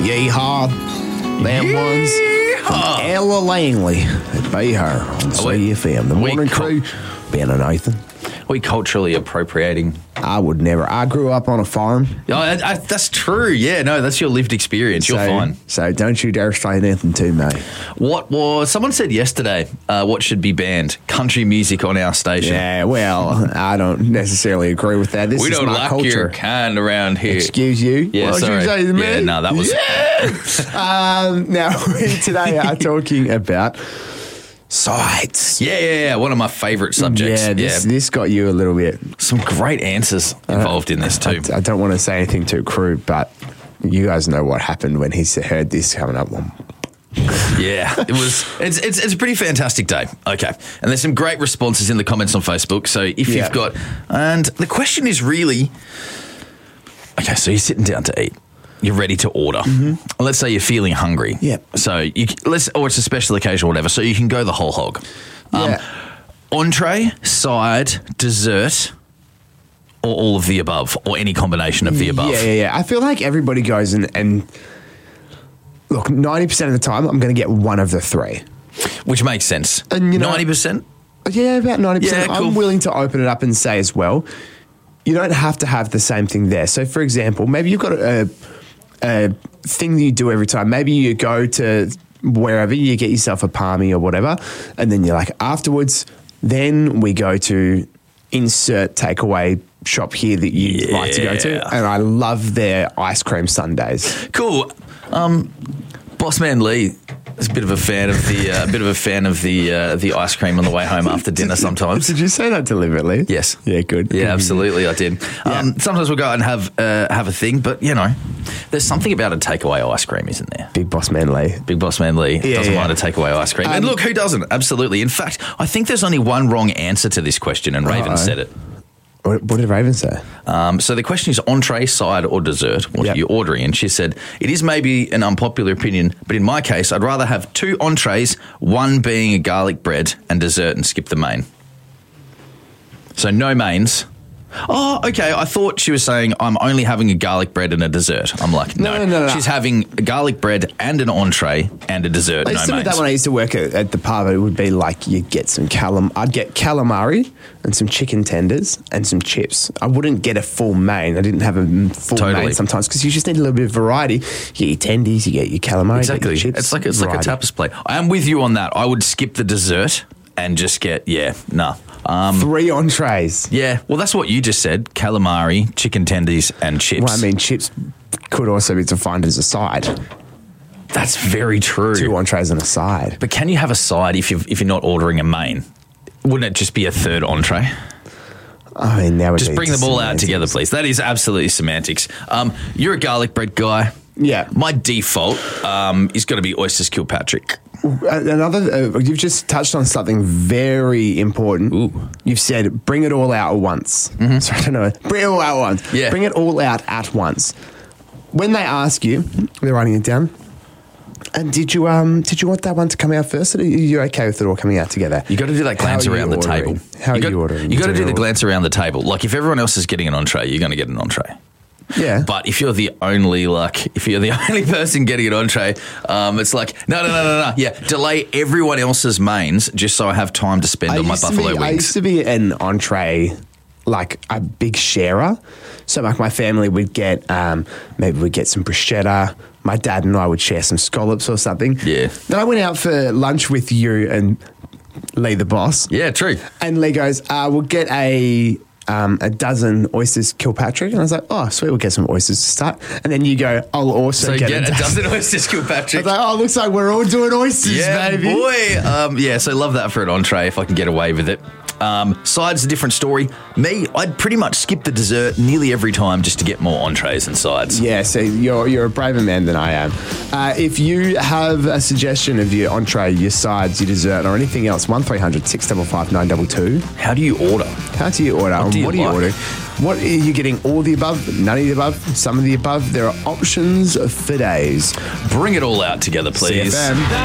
Yeehaw. Them ones. Ella Langley at Be Her on CFM. The morning crew. Ben and Nathan. We culturally appropriating. I would never. I grew up on a farm. Oh, that's true. Yeah, no, that's your lived experience. You're fine. So don't you dare say anything to me. Someone said yesterday, what should be banned? Country music on our station. Yeah, well, I don't necessarily agree with that. This we is don't my like culture. your kind around here. Excuse you? Yeah, what sorry. did you say to me? Yeah, no, that was... Yeah! Now, we today are talking about sides. Yeah. One of my favourite subjects. Yeah, this got you a little bit. Some great answers involved in this too. I don't want to say anything too crude, but you guys know what happened when he heard this coming up. Yeah, it was. It's a pretty fantastic day. Okay, and there's some great responses in the comments on Facebook. So if you've got, and the question is really, okay, so you're sitting down to eat. You're ready to order. Mm-hmm. Let's say you're feeling hungry. Yeah. So or it's a special occasion or whatever. So you can go the whole hog. Entree, side, dessert, or all of the above, or any combination of the above. Yeah. I feel like everybody goes and look, 90% of the time, I'm going to get one of the three. Which makes sense. And 90%? Yeah, about 90%. Yeah, cool. I'm willing to open it up and say as well, you don't have to have the same thing there. So, for example, maybe you've got a thing that you do every time. Maybe you go to wherever, you get yourself a palmy or whatever, and then you're like, afterwards, then we go to insert takeaway shop here that you like to go to. And I love their ice cream sundaes. Cool. Bossman Lee is a bit of a fan of the ice cream on the way home after dinner sometimes. Did you say that deliberately? Yes. Yeah, good. Yeah, absolutely, I did. Yeah. Sometimes we'll go out and have a thing, but there's something about a takeaway ice cream, isn't there? Big Bossman Lee. Big Bossman Lee doesn't mind a takeaway ice cream. And look, who doesn't? Absolutely. In fact, I think there's only one wrong answer to this question, and Raven said it. What did Raven say? So the question is entree, side, or dessert. What are you ordering? And she said, it is maybe an unpopular opinion, but in my case, I'd rather have 2 entrees, one being a garlic bread and dessert, and skip the main. So no mains. Oh, okay. I thought she was saying I'm only having a garlic bread and a dessert. I'm like, no. She's having a garlic bread and an entree and a dessert. I used to do that when I used to work at the pub. It would be like you'd get some I'd get calamari and some chicken tenders and some chips. I wouldn't get a full main. I didn't have a full main sometimes because you just need a little bit of variety. You get your tendies, you get your calamari, exactly. You get your chips. It's like a tapas plate. I am with you on that. I would skip the dessert and just get 3 entrees. Yeah, well, that's what you just said. Calamari, chicken tendies, and chips. Well, I mean, chips could also be defined as a side. That's very true. 2 entrees and a side. But can you have a side if you're not ordering a main? Wouldn't it just be a third entree? I mean, now just bring them all out together, please. That is absolutely semantics. You're a garlic bread guy. Yeah. My default is going to be oysters Kilpatrick. You've just touched on something very important. Ooh. You've said, bring it all out at once. Mm-hmm. Sorry, I don't know. Bring it all out at once. Yeah. Bring it all out at once. When they ask you, they're writing it down. And did you want that one to come out first, or are you okay with it all coming out together? You got to do that glance around the table. How are you ordering? You got to do the glance around the table. Like if everyone else is getting an entree, you're going to get an entree. Yeah. But if you're the only person getting an entree, it's like, no. Yeah, delay everyone else's mains just so I have time to spend on my buffalo wings. I used to be an entree, like a big sharer. So like my family would get, maybe we'd get some bruschetta. My dad and I would share some scallops or something. Yeah. Then I went out for lunch with you and Lee the boss. Yeah, true. And Lee goes, we'll get a dozen oysters Kilpatrick. And I was like, oh, sweet, we'll get some oysters to start. And then you go, I'll also get a dozen oysters Kilpatrick. I was like, oh, looks like we're all doing oysters, baby. Boy. So love that for an entree if I can get away with it. Sides, a different story. Me, I'd pretty much skip the dessert nearly every time just to get more entrees and sides. Yeah, so you're a braver man than I am. If you have a suggestion of your entree, your sides, your dessert, or anything else, 1300 655 922. How do you order? What do you order? What are you getting? All the above? None of the above? Some of the above? There are options for days. Bring it all out together, please. CFM.